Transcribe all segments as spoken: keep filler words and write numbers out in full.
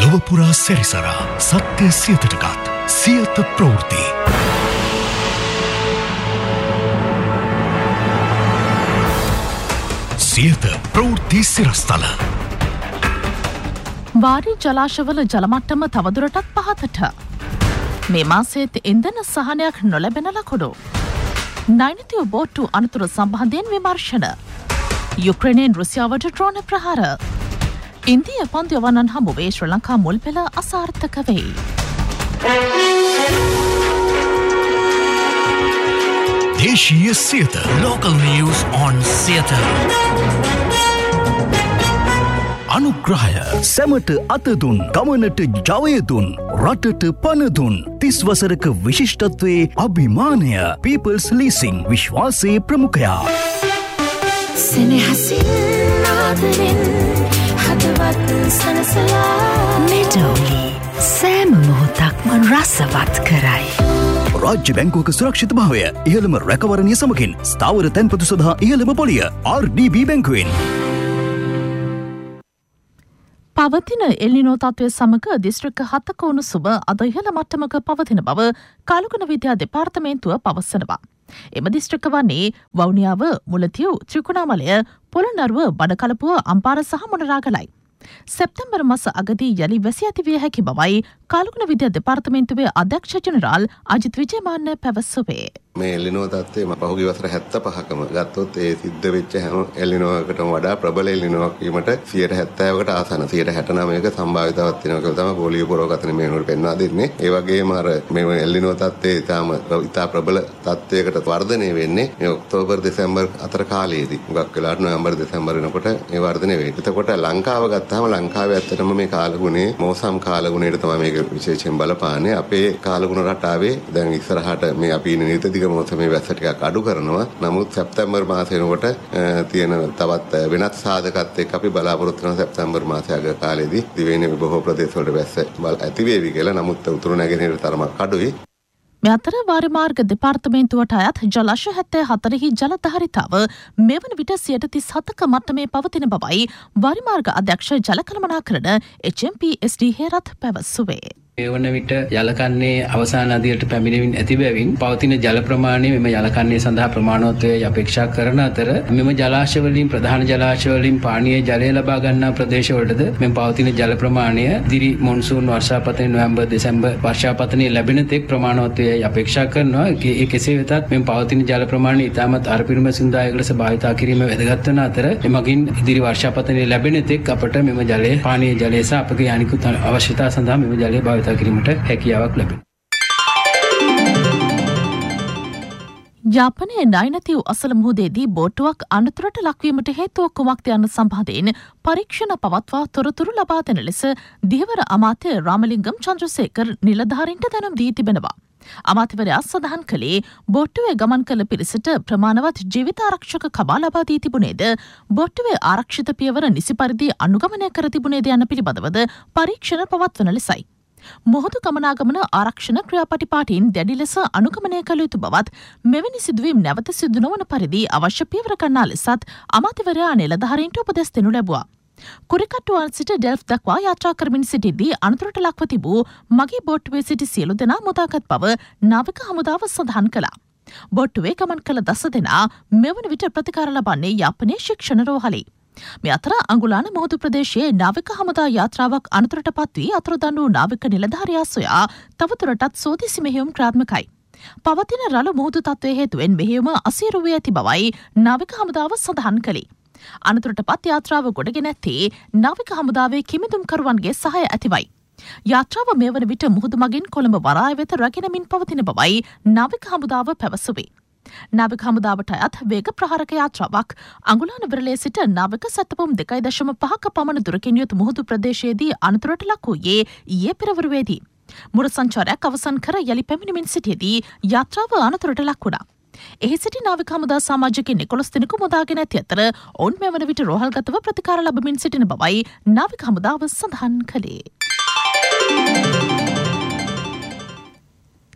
ලොවපුරා සැරිසරා සත්‍ය සියතටගත් සියත ප්‍රවෘත්ති. සියත ප්‍රවෘත්ති සිරස්තල. වාරි ජලාශවල ජලමට්ටම තවදුරටත් පහතට. මේ මාසයේත් ඉන්ධන සහනයක් නොලැබෙන ලකුණු. නයිනතිව බෝට්ටු අනතුරු සම්බන්ධයෙන් විමර්ශන. යුක්‍රේනයෙන් රුසියාවට ඩ්‍රෝන ප්‍රහාර. ඉන්දිය පන්දු යවන්නන් හමුවේ ශ්‍රී ලංකා මුල් පෙළ අසාර්ථක වෙයි. දේශීය Siyatha. Local news on Siyatha. අනුග්‍රහය සැමට අතදුන් ගමනට ජවයදුන් රටට පනදුන් තිස් වසරක විශිෂ්ටත්වයේ අභිමානය පීපල්ස් ලීසිං විශ්වාසයේ ප්‍රමුඛයා. සෙනෙහසින් ආදරෙන් හදවත් සනසලා මෙඩෝලි සෑම මොහොතක්ම රසවත් කරයි. රාජ්‍ය බැංකුවක සුරක්ෂිත භාවය ඉහළම රැකවරණය සමගින් ස්ථාවර තැන්පතු සඳහා ඉහළම පොලිය ආර් ඩී බී බැංකුවෙන්. පවතින එල්නිනෝ තත්ත්වය සමග දිස්ත්‍රික්ක හතක උණුසුම අද ඉහළ මට්ටමක පවතින බව කාලගුණ විද්‍යා දෙපාර්තමේන්තුව පවසනවා. එම දිස්ත්‍රික්ක වන්නේ වවුනියාව, මුලතිව්, ත්‍රිකුණාමලය, පොළොන්නරුව, බඩකලපුව, අම්පාර සහ මොනරාගලයි. සැප්තැම්බර් මාස අගදී යලි වැසි ඇති විය හැකි බවයි කාලගුණ විද්‍යා දෙපාර්තමේන්තුවේ අධ්‍යක්ෂ ජෙනරාල් අජිත් විජේමාන්න පැවසුවේ. මේ එල්නිනෝ තත්ත්වය පහුගිය වසර හැත්තෑපහකම ගත්තොත් ඒ සිද්ධ වෙච්ච හැම එල්නිනෝවකටම වඩා ප්‍රබල එල්නිනෝවක් වීමට සියයට හැත්තෑවකට ආසන්න සියයට හැටනවයක සම්භාවිතාවක් තියෙනවා කියලා තමයි ගෝලීය පුරෝගතන මේනුවට පෙන්වා දෙන්නේ. ඒ වගේම අර මේ එල්නිනෝ තත්ත්වය ඊටාම ඉතා ප්‍රබල තත්ත්වයකට වර්ධනය වෙන්නේ මේ ඔක්තෝබර් දෙසැම්බර් අතර කාලයේදී. හුඟක් වෙලාවට නොවැම්බර් දෙසැම්බර් වෙනකොට මේ වර්ධනය වෙයි. එතකොට ලංකාව ගත්තාම ලංකාවේ ඇත්තටම මේ කාලගුණේ මෝසම් කාලගුණයට තමයි මේක විශේෂයෙන් බලපාන්නේ. අපේ කාලගුණ රටාවේ දැන් ඉස්සරහට මේ අපි ඉන්නේ නිතදිග මොහොතේ වැස්ස ටිකක් අඩු කරනවා. නමුත් සැප්තැම්බර් මාසෙ වෙනකොට තියෙන තවත් වෙනත් සාධකත් එක්ක අපි බලාපොරොත්තු වෙනවා සැප්තැම්බර් මාසයේ අග කාලේදී දිවයිනේ බොහෝ ප්‍රදේශවල වැස්ස ඇති වේවි කියලා. නමුත් උතුරු නැගෙනහිර තරමක් අඩුයි. මේ අතර වාරිමාර්ග දෙපාර්තමේන්තුවට අයත් ජලාශ හැත්තෑ හතරෙහි ජල ධාරිතාව මෙවන විට සියයට තිස් හතක මට්ටමේ පවතින බවයි වාරිමාර්ග අධ්‍යක්ෂ ජල කළමනාකරණ එච් එම් පී එස් ඩී හේරත් පැවසුවේ. මේ වන විට යලකන්නේ අවසාන අදියට පැමිණෙමින් ඇති බැවින් පවතින ජල ප්‍රමාණය මෙම යලකන්නේ සඳහා ප්‍රමාණවත්වය අපේක්ෂා කරන අතර මෙම ජලාශ වලින් ප්‍රධාන ජලාශ වලින් පානීය ජලය ලබා ගන්නා ප්‍රදේශවලටද මෙම පවතින ජල ප්‍රමාණය දිරි මොන්සූන් වර්ෂාපතනය නොවැම්බර් දෙසැම්බර් වර්ෂාපතනය ලැබෙන තෙක් ප්‍රමාණවත්වය අපේක්ෂා කරනවා. ඒ කෙසේ වෙතත් මෙම පවතින ජල ප්‍රමාණය ඉතාමත් අරපිරිම සුන්දායක ලෙස භාවිතා කිරීම වැදගත් වන අතර එමගින් ඉදිරි වර්ෂාපතනය ලැබෙන තෙක් අපට මෙම ජලය පානීය ජලය සහ අපගේ අනිකුත් අවශ්‍යතා සඳහා මෙම ජලය භාවිතා කිරීමට හැකියාවක් ලැබෙනවා. යාපනයේ නයිනතිව් අසල මුහුදේදී බෝට්ටුවක් අනතුරට ලක්වීමට හේතුව කුමක්ද යන සම්බන්ධයෙන් පරීක්ෂණ පවත්වා තොරතුරු ලබා දෙන ලෙස දියවර අමාත්‍ය රාමලිංගම් චන්ද්‍රසේකර් නිලධාරීන්ට දැනුම් දී තිබෙනවා. අමාත්‍යවරයා සඳහන් කළේ බෝට්ටුවේ ගමන් කළ පිරිසට ප්‍රමාණවත් ජීවිත ආරක්ෂක කබා ලබා දී තිබුණේද, බෝට්ටුවේ ආරක්ෂිත පියවර නිසි පරිදි අනුගමනය කර තිබුණේද යන පිළිබඳවද පරීක්ෂණ පවත්වන ලෙසයි. මොහොතු ගමනාගමන ආරක්ෂණ ක්‍රියාපටිපාටීන් දැඩි ලෙස අනුගමනය කළ යුතු බවත් මෙවැනි සිදුවීම් නැවත සිදු නොවන පරිදි අවශ්‍ය පියවර ගන්නා ලෙසත් අමාත්‍යවරයා නිලධාරීන්ට උපදෙස් දෙනු ලැබුවා. කුරිකට්ටුවන් සිට ඩෙල්ෆ් දක්වා යාත්‍රා කරමින් සිටිද්දී අනතුරට ලක්ව තිබූ මගේ බෝට්ටුවේ සිටි සියලු දෙනා මුදාගත් බව නාවික හමුදාව සඳහන් කළා. බෝට්ටුවේ ගමන් කළ දස දෙනා මෙවන විට ප්‍රතිකාර ලබන්නේ යාපනයේ ශික්ෂණ රෝහලේ. මේ අතර අඟුලාන මුහුදු ප්‍රදේශයේ නාවික හමුදා යාත්‍රාවක් අනතුරට පත් වී අතුරුදන් වූ නාවික නිලධාරියා සොයා තවදුරටත් සෝදිසි මෙහෙයුම් ක්‍රියාත්මකයි. පවතින රළු මුහුදු තත්ත්වය හේතුවෙන් මෙහෙයුම අසීරු වී ඇති බවයි නාවික හමුදාව සඳහන් කළේ. අනතුරට පත් යාත්‍රාව ගොඩගෙන ඇත්තේ නාවික හමුදාවේ කිමිදුම්කරුවන්ගේ සහාය ඇතිවයි. යාත්‍රාව මේ වන විට මුහුදු මගින් කොළඹ වරාය වෙත රැගෙනමින් පවතින බවයි නාවික හමුදාව පැවසුවේ. නාවික හමුදාවට අයත් වේග ප්‍රහාරක යාත්‍රාවක් අඟුලාන විරලේ සිට නාවික සැතපුම් දෙකයි දශම පහක පමණ දුරකින් යුතු මුහුදු ප්‍රදේශයේදී අනතුරට ලක් වූයේ ඊයේ පෙරවරුවේදී. මුර සංචාරයක් අවසන් කර යලි පැමිණෙමින් සිටියේදී යාත්‍රාව අනතුරට ලක් වුණා. එහි සිටි නාවික හමුදා සමාජිකයින් එකොළොස් දෙනෙකු මුදාගෙන ඇති අතර ඔවුන් මෙවන විට රෝහල්ගතව ප්‍රතිකාර ලබමින් සිටින බවයි නාවික හමුදාව සඳහන් කළේ.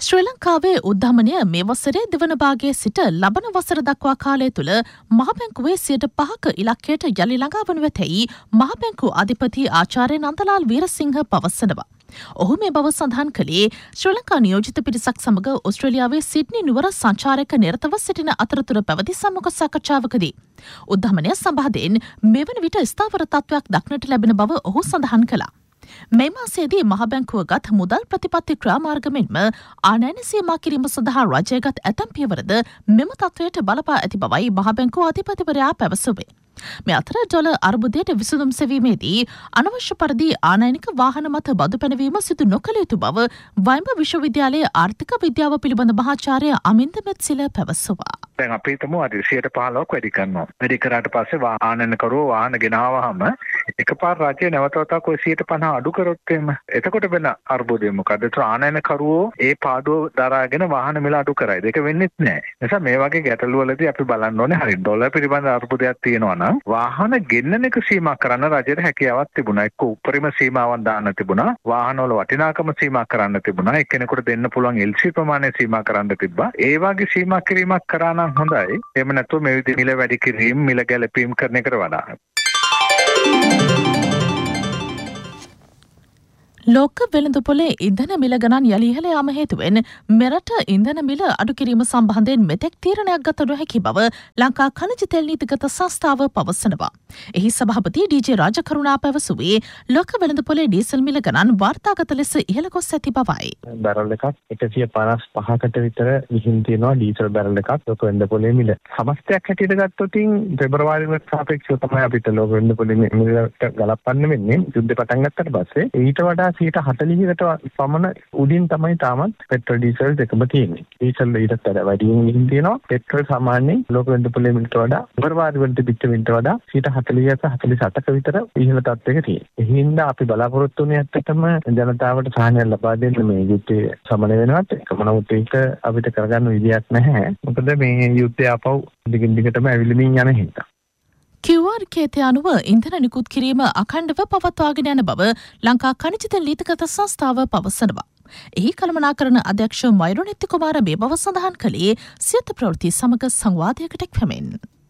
ශ්‍රී ලංකාවේ උද්ධමනය මේ වසරේ දෙවන භාගයේ සිට ලබන වසර දක්වා කාලය තුළ මහබැංකුවේ සියයට පහක ඉලක්කයට යළි ළඟා වනු ඇතැයි මහබැංකු අධිපති ආචාර්ය නන්දලාල් වීරසිංහ පවසනවා. ඔහු මේ බව සඳහන් කළේ ශ්‍රී ලංකා නියෝජිත පිරිසක් සමග ඔස්ට්‍රේලියාවේ සිඩ්නි නුවර සංචාරක නිරතව සිටින අතරතුර පැවති සම්මුඛ සාකච්ඡාවකදී. උද්ධමනය සම්බන්ධයෙන් මෙවන විට ස්ථාවර තත්ත්වයක් දක්නට ලැබෙන බව ඔහු සඳහන් කළා. මේ මාසයේදී මහබැංකුව ගත් මුදල් ප්‍රතිපත්ති ක්‍රියාමාර්ග මෙන්ම ආනයන සීමා කිරීම සඳහා රජය ගත් ඇතැම් පියවරද මෙම තත්ත්වයට බලපා ඇති බවයි මහබැංකුව අධිපතිවරයා පැවසුවේ. මේ අතර ඩොලර් අර්බුදයට විසඳුම් සෙවීමේදී අනවශ්‍ය පරිදි ආනයනික වාහන මත බදු පැනවීම සිදු නොකළ යුතු බව වයිඹ විශ්වවිද්‍යාලයේ ආර්ථික විද්‍යාව පිළිබඳ මහාචාර්ය අමින්ද මෙත්සිල පැවසුවා. දැන් අපි හිතමු අද සියයට පහළොවක් වැඩි කරනවා. වැඩි කරාට පස්සේ වාහනකරුවෝ වාහන ගෙනාවහම එකපාර රජය නැවත වතාවක් ඔය සියයට පනහ අඩු කරොත් එහෙම එතකොට වෙන අර්බුදය මොකද? ඒතර ආනයනකරුවෝ ඒ පාඩුව දරාගෙන වාහන මිල අඩු කරයි. ඒක වෙන්නේ නැහැ. නිසා මේ වගේ ගැටලු වලදී අපි බලන්න ඕනේ හරි ඩොලර් පිළිබඳ අර්බුදයක් තියෙනවා නම් වාහන ගෙන්නන එක සීමා කරන්න රජයට හැකියාවක් තිබුණා. එක්ක උපරිම සීමාවන් දාන්න තිබුණා. වාහනවල වටිනාකම සීමා කරන්න තිබුණා. එක්කෙනෙකුට දෙන්න පුළුවන් එල් සී ප්‍රමාණය සීමා කරන්න තිබ්බා. ඒ වගේ සීමා කිරීමක් කරා නම් හොඳයි. එහෙම නැත්නම් මේ විදිහට මිල වැඩි කිරීම, මිල ගැලපීම් කරන එකට වඩා. ලෝක වෙළඳ පොලේ ඉන්ධන මිල ගණන් යලි ඉහළ යාම හේතුවෙන් මෙරට ඉන්ධන මිල අඩු කිරීම සම්බන්ධයෙන් මෙතෙක් තීරණයක් ගත නොහැකි බව ලංකා khනිජ තෙල් නීතිගත සංස්ථාව පවසනවා. එහි සභාපති ඩී.ජේ රාජකරුණා පැවසුවේ ලෝක වෙළඳ පොලේ ඩීසල් මිල ගණන් වාර්තාගත ලෙස ඉහළ ගොස් ඇති බවයි. බැරල් එකක් එකසිය පනස් පහකට විතර විහිං තියෙනවා ඩීසල් බැරල් එකක් ලෝක වෙළඳ පොලේ මිල. සමස්තයක් හැටියට ගත්තොත් පෙබරවාරියට සාපේක්ෂව තමයි අපිට ලෝක වෙළඳ පොලේ මිලට ගලපන්න වෙන්නේ. යුද්ධ පටන් ගත්තට පස්සේ ඊට වඩා සියයට හතළිහකට පමණ උඩින් තමයි තාමත් පෙට්‍රල් ඩීසල් දෙකම තියෙන්නේ. ඩීසල් ඊටත් වැඩියෙන් විහිං තියෙනවා. පෙට්‍රල් සාමාන්‍යයෙන් ලෝක වෙළඳ පොලේ මිලට වඩා පෙබරවාරි වලට පිට වෙනට වඩා සියයට හතළිහක හතළිස් අටක විතර ඉහළ තත්ත්වයක තියෙනවා. ඒ හින්දා අපි බලාපොරොත්තු වෙන්නේ ඇත්තටම ජනතාවට සහනයක් ලබා දෙන්න මේ යුද්ධය සමනය වෙනවත් එකම නමුත් ඒක අපිට කරගන්න විදියක් නැහැ. මොකද මේ යුද්ධය ආපහු දිගින් දිගටම ඇවිලමින් යන හින්දා. කිව් ආර් කේතය අනුව ඉන්ධන නිකුත් කිරීම අඛණ්ඩව පවත්වාගෙන යන බව ලංකා khනිජ තෙල් නීතිගත සංස්ථාව පවසනවා. එහි කළමනාකරන අධ්‍යක්ෂ මෛරුනිත්ති කුමාර මේ බව සඳහන් කළේ සියත ප්‍රවෘත්ති සමග සංවාදයකට එක්වමින්.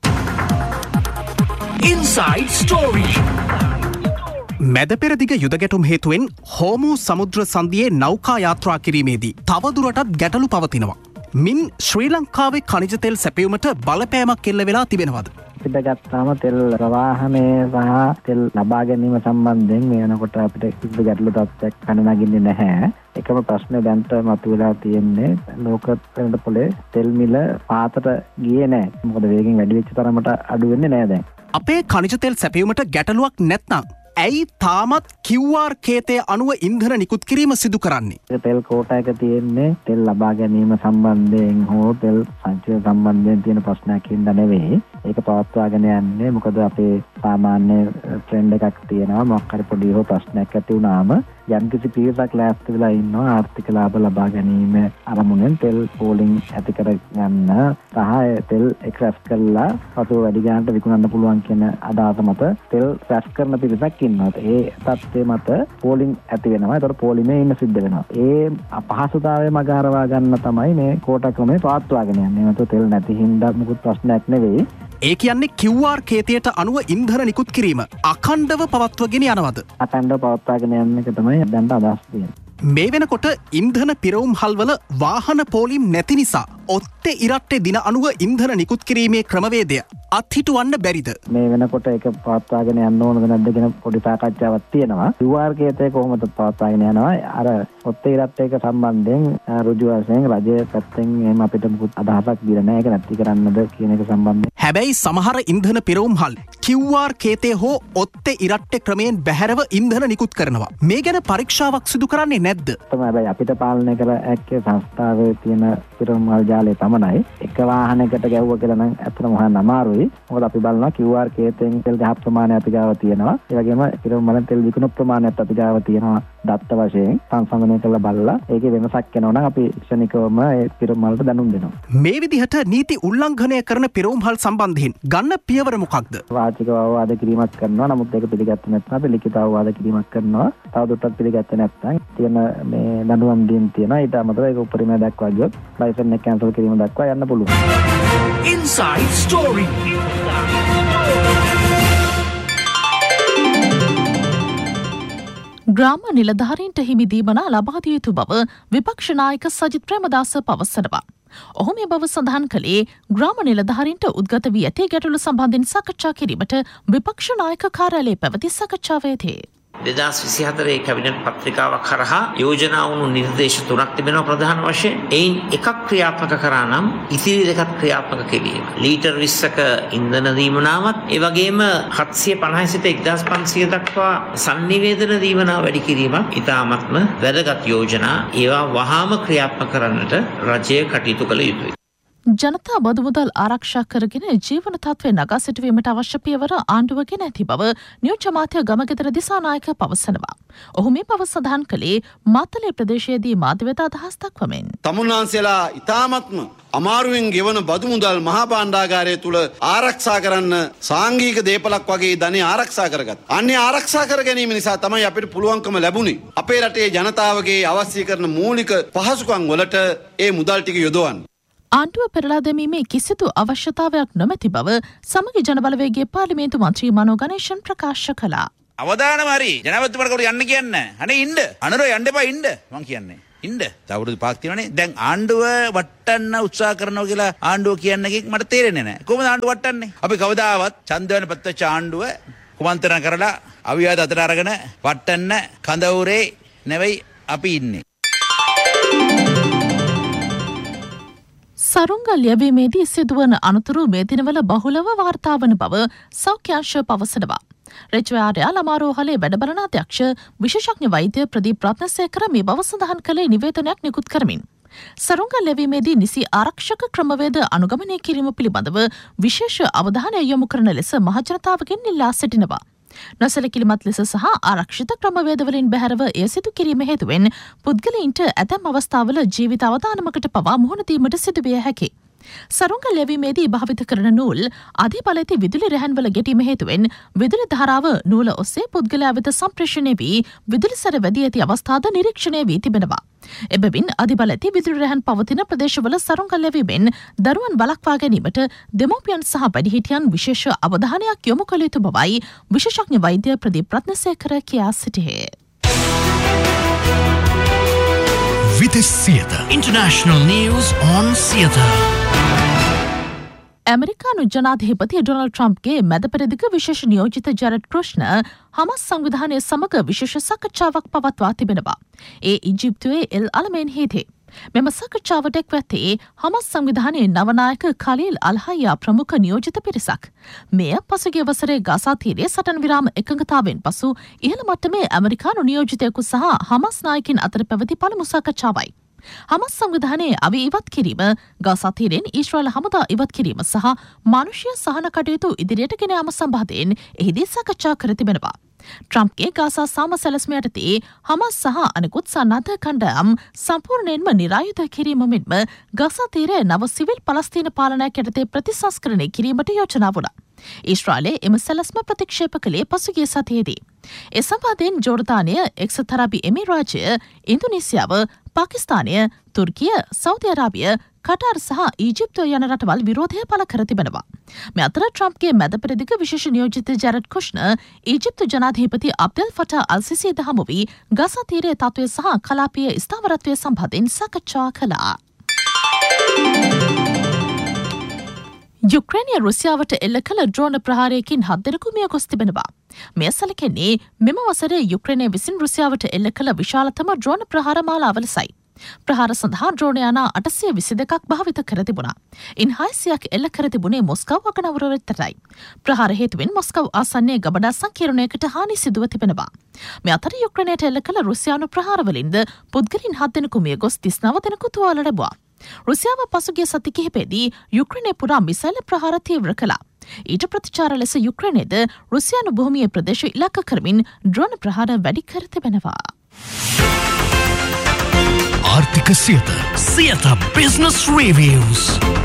Inside Story. මැද පෙරදිග යුද ගැටුම් හේතුවෙන් හෝමු සමුද්‍ර සන්ධියේ නෞකා යාත්‍රා කිරීමේදී තවදුරටත් ගැටලු පවතිනවා. මින් ශ්‍රී ලංකාවේ khනිජ තෙල් සැපයුමට බලපෑමක් එල්ල වෙලා තිබෙනවද? අපිට ගත්තාම තෙල් ප්‍රවාහනය සහ තෙල් ලබා ගැනීම සම්බන්ධයෙන් මේ වෙනකොට අපිට කිසිදු ගැටලු තත්ත්වයක් පැන නගින්නේ නැහැ. එකම ප්‍රශ්නේ දැන්ට මතුවලා තියෙන්නේ ලෝක වෙළඳ පොලේ තෙල් මිල පාතට ගියේ නැහැ. මොකද වේගෙන් වැඩි වෙච්ච තරමට අඩු වෙන්නේ නැහැ දැන්. අපේ khනිජ තෙල් සැපයුමට ගැටලුවක් නැත්නම් ඇයි තාමත් කිව් ආර් කේතය අනුව ඉන්ධන නිකුත් කිරීම සිදු කරන්නේ? තෙල් කෝටා එක තියෙන්නේ තෙල් ලබා ගැනීම සම්බන්ධයෙන් හෝ තෙල් සංචය සම්බන්ධයෙන් තියෙන ප්‍රශ්නයක් හින්දා නෙවෙයි. ඒක පවත්වාගෙන යන්නේ මොකද අපේ සාමාන්‍ය ට්‍රෙන්ඩ් එකක් තියෙනවා. මොකක් හරි පොඩි හෝ ප්‍රශ්නයක් ඇති වුණාම යම්කිසි පිරිසක් ලෑස්ති වෙලා ඉන්නවා ආර්ථික ලාභ ලබා ගැනීම අරමුණෙන් තෙල් පෝලිං ඇති කර ගන්න සහ තෙල් එක් රැස් කරලා පසුව වැඩි ගානට විකුණන්න පුළුවන් කියන අදහස මත තෙල් රැස් කරන පිරිසක් ඉන්නවා. ඒ තත්ත්වයේ මත පෝලිං ඇති වෙනවා. ඒතකොට පෝලිමේ ඉන්න සිද්ධ වෙනවා. ඒ අපහසුතාවය මග හරවා ගන්න තමයි මේ කෝටා ක්‍රමය පවත්වාගෙන යන්නේ. මත තෙල් නැති හින්දා මුකුත් ප්‍රශ්නයක් නෙවෙයි. ඒ කියන්නේ කිව් ආර් කේතයට අනුව ඉන්ධන නිකුත් කිරීම අඛණ්ඩව පවත්වගෙන යනවද? අඛණ්ඩව පවත්වාගෙන යන එක තමයි දැන් අදහස් තියෙන්නේ. මේ වෙනකොට ඉන්ධන පිරවුම් හල්වල වාහන පෝලිම් නැති නිසා ඔත්තේ ඉරට්ටේ දින අනුව ඉන්ධන නිකුත් කිරීමේ ක්‍රමවේදය අත්හිටුවන්න බැරිද? මේ වෙනකොට ඒක පවත්වාගෙන යන්න ඕනද නැද්ද කියන පොඩි සාකච්ඡාවක් තියෙනවා. කිව් ආර් කේතය කොහොමද පවත්වාගෙන යනවා? අර ඔත්තේ ඉරට්ටේක සම්බන්ධයෙන් ඍජු වශයෙන් රජයේ පැත්තෙන් එහෙම අපිට මුකුත් අදහසක් දීලා නැහැ. ඒක නැති කරන්නද කියන එක සම්බන්ධයෙන්. හැබැයි සමහර ඉන්ධන පිරවුම් හල් කිව් ආර් කේතය හෝ ඔත්තේ ඉරට්ටේ ක්‍රමයෙන් බැහැරව ඉන්ධන නිකුත් කරනවා. මේ ගැන පරීක්ෂාවක් සිදු කරන්නේ නැද්ද? තමයි හැබැයි අපිට පාලනය කර හැක්කේ සංස්ථාවේ තියෙන පිරවුම් හල් කාලේ පමණයි. එක වාහනයකට ගැහුවා කියලා නම් ඇත්තටම හොයන්න අමාරුයි. මොකද අපි බලනවා Q R කේතෙන් තෙල් ගහ ප්‍රමාණය අපි ගාව තියෙනවා. ඒ වගේම පිරවුම් මලින් තෙල් විකුණු ප්‍රමාණයත් අපි ගාව තියෙනවා. දත්ත වශයෙන් සංසන්දනය කරලා බලලා ඒකේ වෙනසක් වෙනවා නම් අපි ක්ෂණිකවම ඒ පිරවුම් මලට දැනුම් දෙනවා. මේ විදිහට නීති උල්ලංඝනය කරන පිරවුම්හල් සම්බන්ධයෙන් ගන්න පියවර මොකක්ද? වාචිකව අවවාද කිරීමක් කරනවා. නමුත් ඒක පිළිගත්තේ නැත්නම් අපි ලිඛිත අවවාද කිරීමක් කරනවා. තවදුරටත් පිළිගත්තේ නැත්නම් තියෙන මේ දඬුවම් දීම් තියෙනවා. ඊට අමතරව ඒක උපරිමය දක්වා ගියොත් ලයිසන් එක කැන්සල් කිරීම දක්වා යන්න පුළුවන්. Inside Story. ග්‍රාම නිලධාරීන්ට හිමි දීමනා ලබා දිය යුතු බව විපක්ෂ නායක සජිත් ප්‍රේමදාස පවසනවා. ඔහු මේ බව සඳහන් කළේ ග්‍රාම නිලධාරීන්ට උද්ගත වී ඇති ගැටලු සම්බන්ධයෙන් සාකච්ඡා කිරීමට විපක්ෂ නායක කාර්යාලයේ පැවති සාකච්ඡාවේදී දෙදස් විසිහතරේ කැබිනට් පත්‍රිකාවක් කරහා යෝජනා වුණු නිර්දේශ තුනක් තිබෙනවා ප්‍රධාන වශයෙන්. එයින් එකක් ක්‍රියාත්මක කරා නම් ඉතිරි දෙකක් ක්‍රියාත්මක කිරීම. ලීටර් විස්සක ඉන්ධන දීමනාවත් ඒ වගේම හත්සිය පනහයි සිට එක්දාස් පන්සිය දක්වා sannivedana දීමනාව වැඩි කිරීමක් ඉතාමත්ම වැදගත් යෝජනා. ඒවා වහාම ක්‍රියාත්මක කරන්නට රජය කටයුතු කළ යුතුයි. ජනතා බදු මුදල් ආරක්ෂා කරගෙන ජීවන තත්ත්වය නගා සිටුවීමට අවශ්‍ය පියවර ආණ්ඩුව ගෙන ඇති බව නියෝජ්‍ය අමාත්‍ය ගමගෙදර දිසානායක පවසනවා. ඔහු මේ බව සඳහන් කළේ මාතලේ ප්‍රදේශයේදී මාධ්‍ය වෙත අදහස් දක්වමින්. තමුන්නාන්සේලා ඉතාමත්ම අමාරුවෙන් ගෙවන බදු මුදල් මහා භාණ්ඩාගාරය තුල ආරක්ෂා කරන්න සාංගික දේපලක් වගේ ධනෙ ආරක්ෂා කරගත්. අන්නේ ආරක්ෂා කර ගැනීම නිසා තමයි අපිට පුළුවන්කම ලැබුණේ අපේ රටේ ජනතාවගේ අවශ්‍ය කරන මූලික පහසුකම් වලට ඒ මුදල් ටික යොදවන්න. ආණ්ඩුව පෙරලා දැමීමේ කිසිදු අවශ්‍යතාවයක් නොමැති බව සමගි ජනබලවේගයේ පාර්ලිමේන්තු මන්ත්‍රී මනෝ ගණේෂන් ප්‍රකාශ කළා. අවදානම හරි ජනාධිපතිතුමාට කොට යන්න කියන්නේ. අනේ ඉන්න. අනර යන්න එපා ඉන්න. මං කියන්නේ. ඉන්න. තවරුදු පාක් තියෙනනේ. දැන් ආණ්ඩුව වටන්න උත්සාහ කරනවා කියලා ආණ්ඩුව කියන එකෙන් මට තේරෙන්නේ නැහැ. කොහොමද ආණ්ඩුව වටන්නේ? අපි කවදාවත් ඡන්දවන පත්වච්ච ආණ්ඩුව කුමන්ත්‍රණ කරලා අවිවාද අතර අරගෙන වටන්න කඳවුරේ නෙවෙයි අපි ඉන්නේ. සරුංගල් යැවීමේදී සිදුවන අනතුරු මේ දිනවල බහුලව වාර්තා වන බව සෞඛ්‍යාංශ පවසනවා. රජ්වාරයා ළමාරෝහලේ වැඩබලන අධ්‍යක්ෂ විශේෂඥ වෛද්‍ය ප්‍රදීප් රත්නසේකර මේ බව සඳහන් කළේ නිවේදනයක් නිකුත් කරමින්. සරුංගල් යැවීමේදී නිසි ආරක්ෂක ක්‍රමවේද අනුගමනය කිරීම පිළිබඳව විශේෂ අවධානය යොමු කරන ලෙස මහජනතාවගෙන් ඉල්ලා සිටිනවා. නොසැලකිලිමත් ලෙස සහ ආරක්ෂිත ක්‍රමවේදවලින් බැහැරව එය සිදු කිරීම හේතුවෙන් පුද්ගලයින්ට ඇතැම් අවස්ථාවල ජීවිත අවදානමකට පවා මුහුණ දීමට සිදුවිය හැකි. සරුංගල් යැවීමේදී භාවිත කරන නූල් අධි බල ඇති විදුලි රැහැන්වල ගැටීම හේතුවෙන් විදුලි ධාරාව නූල ඔස්සේ පුද්ගලයා වෙත සම්ප්‍රේෂණය වී විදුලි සැර වැඩි ඇති අවස්ථාද නිරීක්ෂණය වී තිබෙනවා. එබැවින් අධි බල ඇති විදුලි රැහැන් පවතින ප්‍රදේශවල සරුංගල් යැවීමෙන් දරුවන් වළක්වා ගැනීමට දෙමව්පියන් සහ වැඩිහිටියන් විශේෂ අවධානයක් යොමු කළ යුතු බවයි විශේෂඥ වෛද්‍ය ප්‍රදීප් රත්නසේකර කියා සිටියේ. Vitis Theatre. International news on theatre. ඇමරිකානු ජනාධිපති ඩොනල්ඩ් ට්‍රම්ප්ගේ මැද පෙරදිග විශේෂ නියෝජිත ජැරඩ් කුෂ්නර් හමස් සංවිධානය සමග විශේෂ සාකච්ඡාවක් පවත්වා තිබෙනවා. ඒ ඊජිප්තුවේ එල් අලමේන්හිදී. මෙම සාකච්ඡාවට එක්වැත්තේ හමස් සංවිධානයේ නවනායක කලීල් අල්හයියා ප්‍රමුඛ නියෝජිත පිරිසක්. මෙය පසුගිය වසරේ ගාසා තීරයේ සටන් විරාම එකඟතාවෙන් පසු ඉහළ මට්ටමේ ඇමරිකානු නියෝජිතයෙකු සහ හමස් නායකින් අතර පැවති පළමු සාකච්ඡාවයි. හමස් සංවිධානයේ අවි ඉවත් කිරීම, ගාසා තීරයෙන් ඊශ්‍රායල් හමුදා ඉවත් කිරීම සහ මානුෂීය සහන කටයුතු ඉදිරියට ගෙන යාම සම්බන්ධයෙන් එහිදී සාකච්ඡා කර තිබෙනවා. ට්‍රම්ප්ගේ ගාසා සාම සැලැස්ම යටතේ හමස් සහ අනෙකුත් සන්නද්ධ කණ්ඩායම් සම්පූර්ණයෙන්ම නිරායුධ කිරීම මෙන්ම ගාසා තීරය නව සිවිල් පලස්තීන පාලනයක් යටතේ ප්‍රතිසංස්කරණය කිරීමට යෝජනා වුණා. ඊශ්‍රායලයේ එම සැලැස්ම ප්‍රතික්ෂේප කළේ පසුගිය සතියේදී. ඒ සම්බන්ධයෙන් ජෝර්දානය, එක්සත් අරාබි එමිරාජය, ඉන්දුනීසියාව, පාකිස්තානය, තුර්කිය, සෞදි අරාබිය, කටාර් සහ ඊජිප්තුව යන රටවල් විරෝධය පළ කර තිබෙනවා. මේ අතර ට්‍රම්ප්ගේ මැද පෙරදිග විශේෂ නියෝජිත ජැරඩ් කුෂ්නර් ඊජිප්තු ජනාධිපති අබ්දෙල් ෆටා අල් සිසිද හමු වී ගසා තීරයේ තත්ත්වය සහ කලාපීය ස්ථාවරත්වය සම්බන්ධයෙන් සාකච්ඡා කළා. යුක්‍රේනිය රුසියාවට එල්ල කළ ඩ්‍රෝන ප්‍රහාරයකින් හත් දෙනෙකු මිය ගොස් තිබෙනවා. මෙය සැලකෙන්නේ මෙම වසරේ යුක්‍රේනය විසින් රුසියාවට එල්ල කළ විශාලතම ඩ්‍රෝන ප්‍රහාර මාලාව ලෙසයි. ප්‍රහාර සඳහා ඩ්‍රෝන යානා අටසිය විසි දෙකක් භාවිත කර තිබුණා. ඉන් හයසියක් එල්ල කර තිබුණේ මොස්කව් අගනවර වෙතටයි. ප්‍රහාර හේතුවෙන් මොස්කව් ආසන්නයේ ගබඩා සංකීර්ණයකට හානි සිදුව තිබෙනවා. මේ අතර යුක්‍රේනයට එල්ල කළ රුසියානු ප්‍රහාරවලින්ද පුද්ගලින් හත් දෙනෙකු මිය ගොස් තිස් නව දෙනෙකු තුවාල ලැබුවා. රුසියාව පසුගිය සති කිහිපෙදී යුක්‍රේනය පුරා මිසයිල් ප්‍රහාර තීව්‍ර කළා. ඊට ප්‍රතිචාර ලෙස යුක්‍රේනයේද රුසියානු භූමියේ ප්‍රදේශ ඉලක්ක කරමින් ඩ්‍රෝන ප්‍රහාර වැඩි කර තිබෙනවා. ආර්ථික සියත සියත බිස්නස් රිවිව්ස්.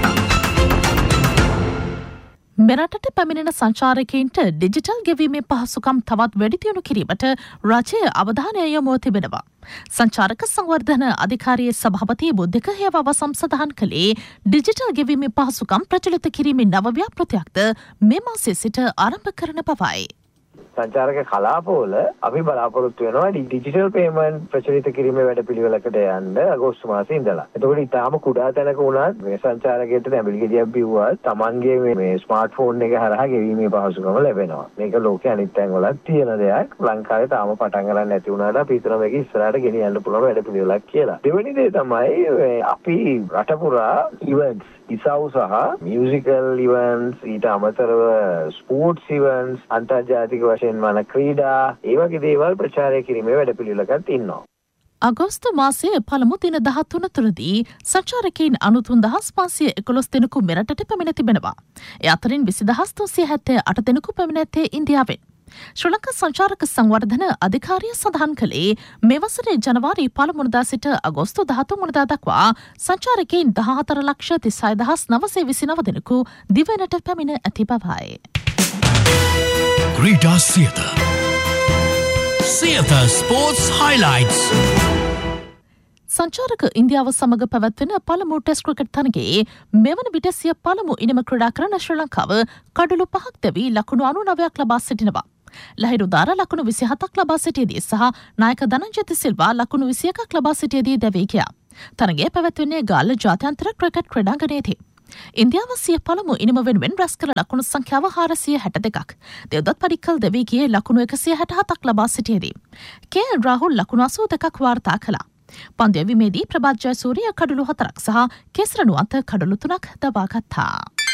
මෙරටට පැමිණෙන සංචාරකයින්ට ඩිජිටල් ගෙවීමේ පහසුකම් තවත් වැඩි දියුණු කිරීමට රජය අවධානය යොමු තිබෙනවා. සංචාරක සංවර්ධන අධිකාරියේ සභාපති බුද්ධික හේවාවසම් සඳහන් කළේ ඩිජිටල් ගෙවීමේ පහසුකම් ප්‍රචලිත කිරීමේ නව ව්‍යාපෘතියක්ද මේ මාසයේ සිට ආරම්භ කරන බවයි. සංචාරක කලාපවල අපි බලාපොරොත්තු වෙනවා ඩිජිටල් පේමන්ට් ප්‍රචලිත කිරීමේ වැඩපිළිවෙලකට යන්න අගෝස්තු මාසයේ ඉඳලා. එතකොට ඊටාම කුඩා තැනක වුණත් මේ සංචාරකයට නැඹිලි ගෙඩියක් බිව්වත් Tamanගේ මේ ස්මාර්ට්ෆෝන් එක හරහා ගෙවීමේ පහසුකම ලැබෙනවා. මේක ලෝකේ අනිත් තැන්වලත් තියෙන දෙයක්. ලංකාවේ තාම පටන් ගන්න නැති වුණාට අපි හිතනවා මේක ඉස්සරහට ගෙනියන්න පුළුවන් වැඩපිළිවෙලක් කියලා. දෙවෙනි දේ තමයි අපි රට පුරා ඉවෙන්ට්ස් ඉසව් සහ මියුසිකල් ඉවෙන්ට්ස් ඊට අමතරව ස්පෝර්ට්ස් ඉවෙන්ට්ස් අන්තර්ජාතික වශයෙන් වන ක්‍රීඩා ඒ වගේ දේවල් ප්‍රචාරය කිරීමේ වැඩපිළිවෙලක් ඉන්නවා. අගෝස්තු මාසයේ පළමු දින දහතුන තුළදී සංචාරකයින් අනුතුන් දහස් පන්සිය එකොළොස් දෙනෙකු මෙරටට පැමිණ තිබෙනවා. ඒ අතරින් විසි දහස් තුන්සිය හැත්තෑ අට දෙනෙකු පැමිණ ඇත්තේ ඉන්දියාවෙන්. ශ්‍රී ලංකා සංචාරක සංවර්ධන අධිකාරිය සඳහන් කළේ මේ වසරේ ජනවාරි පළමුවනදා සිට අගෝස්තු දහතුන් වනදා දක්වා සංචාරකයින් දහහතර ලක්ෂ තිස්හය දහස් නවසිය විසිනව දෙනෙකු දිවයිනට පැමිණ ඇති බවයි. ක්‍රීඩා සියත සියත ස්පෝර්ට්ස් හයිලයිට්ස්. සංචාරක ඉන්දියාව සමග පැවැත්වෙන පළමු ටෙස්ට් ක්‍රිකට් තරගයේ මෙවන විට සිය පළමු ඉනිම ක්‍රීඩා කරන ශ්‍රී ලංකාව කඩලු පහක් දැවී ලකුණු අනූනවයක් ලබා සිටිනවා. ලහිරු දාර ලකුණු විසිහතක් ලබා සිටියදී සහ නායක ධනංජය සිල්වා ලකුණු විසියකක් ලබා සිටියදී දැවී ගියා. තරගය පැවැත්වෙන්නේ ගාල්ල ජාත්‍යන්තර ක්‍රිකට් ක්‍රීඩාංගණයේදී. ඉන්දියාව සිය පළමු ඉනිම වෙනුවෙන් රැස් කළ ලකුණු සංඛ්‍යාව හාරසිය හැට දෙකක්. දෙව්දත් පඩික්කල් දැවී ගියේ ලකුණු එකසිය හැට හතක් ලබා සිටියදී. කේ එල් රාහුල් ලකුණු අසූ දෙකක් වාර්තා කළා. පන්දු යැවීමේදී ප්‍රභාත් ජයසූරිය කඩලු හතරක් සහ කේසර නුවන්ත කඩලු තුනක් දබා ගත්තා.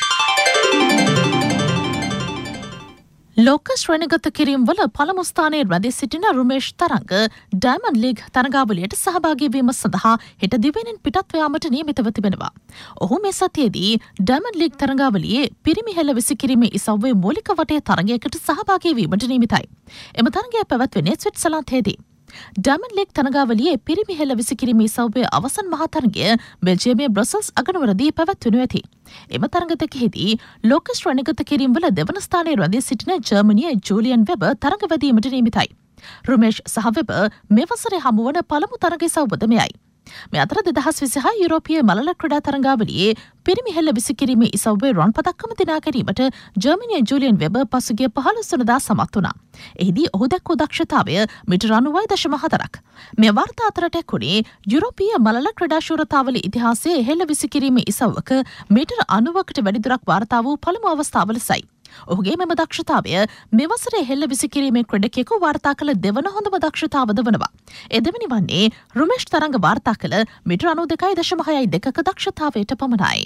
ලෝක ශ්‍රේණිගත කිරීම්වල පළමු ස්ථානයේ රැඳී සිටින රුමේෂ් තරංග ඩයමන්ඩ් ලීග් තරගාවලියට සහභාගී වීම සඳහා හෙට දිවයිනෙන් පිටත්ව යාමට නියමිතව තිබෙනවා. ඔහු මේ සතියේදී ඩයමන්ඩ් ලීග් තරගාවලියේ පිරිමි හෙළ විසිකිරීමේ ඉසව්වේ මූලික වටේ තරගයකට සහභාගී වීමට නියමිතයි. එම තරගය පැවැත්වෙන්නේ ස්විට්සර්ලන්තයේදී. ඩයමන්ඩ් ලීග් තරගාවලියේ පිරිමි හෙළ විසිකිරීමේ ඉසව්වේ අවසන් මහා තරගය බෙල්ජියමේ බ්‍රසල්ස් අගනුවරදී පැවැත්වෙනු ඇති. එම තරග දෙකෙහිදී ලෝක ශ්‍රේණිගත කිරීම්වල දෙවන ස්ථානයේ රැඳී සිටින ජර්මනියේ ජූලියන් වෙබර් තරග වැදීමට නියමිතයි. රුමේෂ් සහ වෙබර් මේ වසරේ හමුවන පළමු තරග ඉසව්වද මෙයයි. මේ අතර දෙදහස් විසිහය යුරෝපීය මලල ක්‍රීඩා තරගාවලියේ පිරිමි හෙළ විසිකිරීමේ ඉසව්වේ රොන් පදක්කම දිනා ගැනීමට ජර්මනියේ ජූලියන් වෙබර් පසුගිය පහළොස් වනදා සමත් වුණා. එහිදී ඔහු දැක්වූ දක්ෂතාවය මීටර අනූවයි දශම හතරක්. මේ වාර්තා අතරට එක්ුණේ යුරෝපීය මලල ක්‍රීඩා ශූරතාවල ඉතිහාසයේ හෙළ විසිකිරීමේ ඉසව්වක මීටර අනූවකට වැඩිදුරක් වාර්තා වූ පළමු අවස්ථාව ලෙසයි. ඔහුගේ මෙම දක්ෂතාවය මේ වසරේ හෙළ විසිකිරීමේ ක්‍රීඩකයෙකු වාර්තා කළ දෙවන හොඳම දක්ෂතාවද වනවා. ඒ දෙවැනි වන්නේ රුමේෂ් තරංග වාර්තා කළ මීටර අනූ දෙකයි දශම හයයි දෙකක දක්ෂතාවයට පමණයි.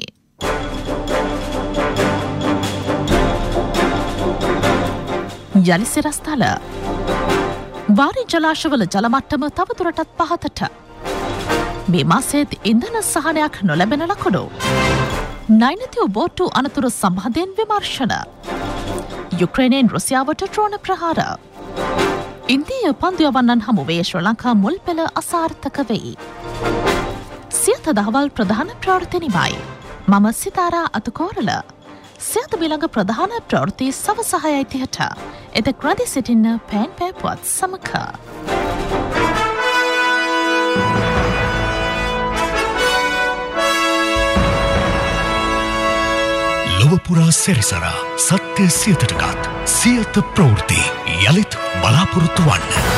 යලි සිරස්තල වාරි ජලාශවල ජලමට්ටම තවදුරටත් පහතට. මේ මාසයේත් ඉන්ධන සහනයක් නොලැබෙන ලකුණු. නයිනතිව් බෝට්ටු අනතුරු සම්බන්ධයෙන් විමර්ශන. යුක්‍රේනයෙන් රුසියාවට ඩ්‍රෝන ප්‍රහාර. ඉන්දීය පන්දු යවන්නන් හමුවේ ශ්‍රී ලංකා මුල් පෙළ අසාර්ථක වෙයි. සියත දහවල් ප්‍රධාන ප්‍රවෘත්තිනිමයි. මම සිතාරා අතුකෝරල. සියත බිළඟ ප්‍රධාන ප්‍රවෘත්ති සවස හයයි තිහට. එතෙක් රැඳී සිටින්න පෑන් පෑපුවත් සමක. ලොවපුරා සැරිසරා සත්‍ය සියතටගත් සියත ප්‍රවෘත්ති යළිත් බලාපොරොත්තු වන්න.